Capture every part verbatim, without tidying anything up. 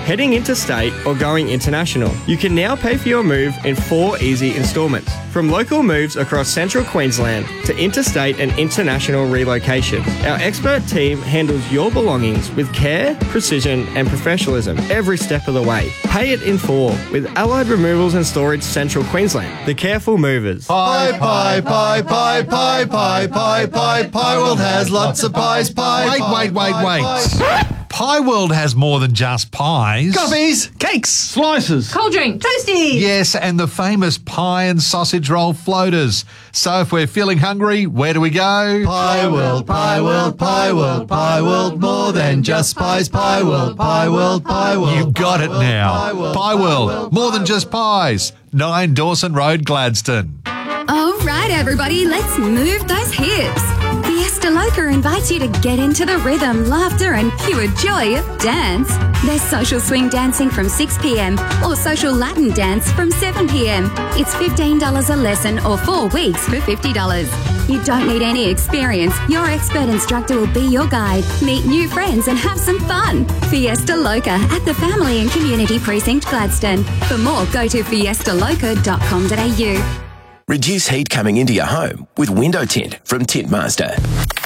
heading interstate or going international. You can now pay for your move in four easy instalments. From local moves across central Queensland to interstate and international relocation, our expert team handles your belongings with care, precision and professionalism every step of the way. Pay it in full with Allied Removals and Storage Central Queensland, the careful movers. Pie, pie, pie, pie, pie, pie, pie, pie, Pie World has lots of pies, pie, Wait, pie, wait, wait, pie, wait. pie. Pie World has more than just pies. Coffees. Cakes. Slices. Cold drink. Toasty. Yes, and the famous pie and sausage roll floaters. So if we're feeling hungry, where do we go? Pie World, Pie World, Pie World, Pie World, more than just pies, Pie World, Pie World, Pie World. You got it now. Pie World, Pie World, more than just pies. nine Dawson Road, Gladstone. All right, everybody, let's move those hips. Fiesta Loca invites you to get into the rhythm, laughter and pure joy of dance. There's social swing dancing from six p.m. or social Latin dance from seven p.m. It's fifteen dollars a lesson or four weeks for fifty dollars. You don't need any experience. Your expert instructor will be your guide. Meet new friends and have some fun. Fiesta Loca at the Family and Community Precinct, Gladstone. For more, go to fiesta loca dot com dot a u. Reduce heat coming into your home with Window Tint from Tintmaster.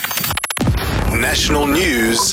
National news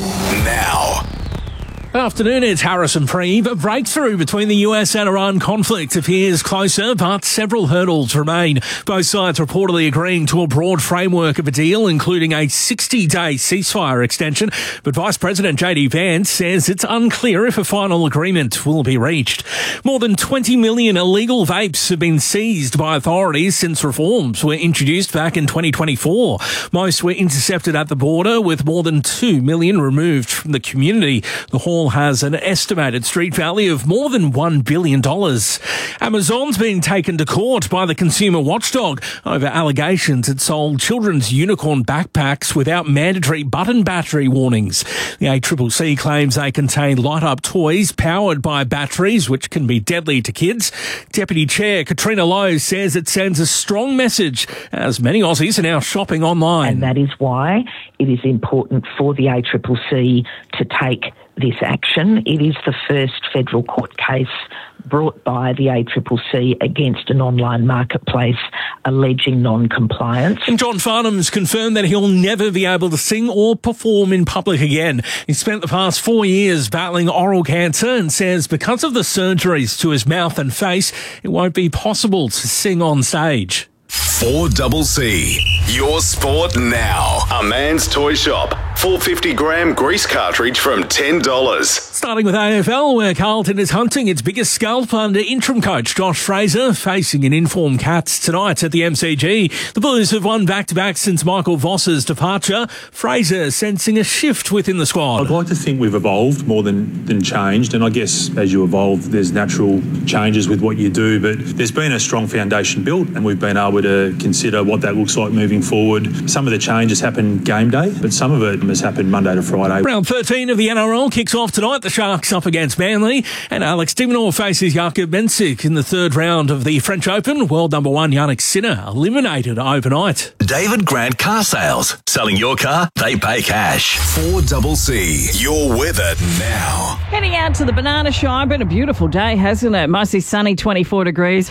now. Afternoon, it's Harrison Preeve. A breakthrough between the U S and Iran conflict appears closer, but several hurdles remain. Both sides reportedly agreeing to a broad framework of a deal, including a sixty-day ceasefire extension. But Vice President J D Vance says it's unclear if a final agreement will be reached. More than twenty million illegal vapes have been seized by authorities since reforms were introduced back in twenty twenty-four. Most were intercepted at the border, with more than two million removed from the community. The haul has an estimated street value of more than one billion dollars. Amazon's been taken to court by the consumer watchdog over allegations it sold children's unicorn backpacks without mandatory button battery warnings. The A C C C claims they contain light-up toys powered by batteries, which can be deadly to kids. Deputy Chair Katrina Lowe says it sends a strong message as many Aussies are now shopping online. And that is why it is important for the A C C C to take this action. It is the first federal court case brought by the A C C C against an online marketplace alleging non-compliance. And John Farnham's confirmed that he'll never be able to sing or perform in public again. He spent the past four years battling oral cancer and says because of the surgeries to his mouth and face, it won't be possible to sing on stage. four C C. Your sport now. A man's toy shop. four hundred fifty gram grease cartridge from ten dollars. Starting with A F L, where Carlton is hunting its biggest scalp under interim coach Josh Fraser, facing an informed Cats tonight at the M C G. The Blues have won back-to-back since Michael Voss's departure. Fraser sensing a shift within the squad. I'd like to think we've evolved more than, than changed, and I guess as you evolve, there's natural changes with what you do, but there's been a strong foundation built, and we've been able to consider what that looks like moving forward. Some of the changes happen game day, but some of it has happened Monday to Friday. Round thirteen of the N R L kicks off tonight. The Sharks up against Manly, and Alex de Minaur faces Jakob Mensik in the third round of the French Open. World number one Yannick Sinner eliminated overnight. David Grant Car Sales. Selling your car, they pay cash. four C C. Your weather now. Heading out to the Banana Shire. Been a beautiful day, hasn't it? Mostly sunny, twenty-four degrees.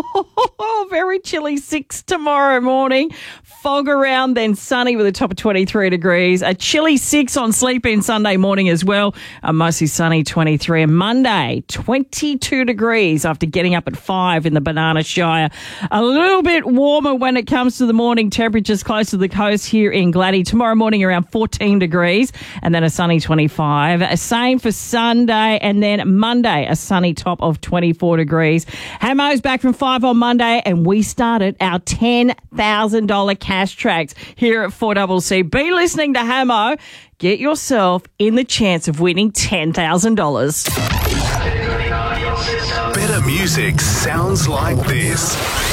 Very chilly, six tomorrow morning. Fog around, then sunny with a top of twenty-three degrees. A chilly six on sleep-in Sunday morning as well. A mostly sunny, twenty-three. And Monday, twenty-two degrees after getting up at five in the Banana Shire. A little bit warmer when it comes to the morning temperatures close to the coast here in Gladdy. Tomorrow morning around fourteen degrees and then a sunny twenty-five. Same for Sunday, and then Monday, a sunny top of twenty-four degrees. Hamo's back from five on Monday, and we started our ten thousand dollars cash tracks here at four C C. Be listening to Hamo. Get yourself in the chance of winning ten thousand dollars. Better music sounds like this.